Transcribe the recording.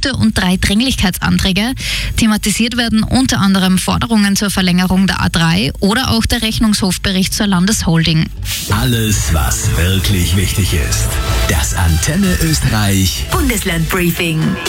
Punkte und 3 Dringlichkeitsanträge. Thematisiert werden unter anderem Forderungen zur Verlängerung der A3 oder auch der Rechnungshofbericht zur Landesholding. Alles, was wirklich wichtig ist. Das Antenne Österreich Bundesland Briefing.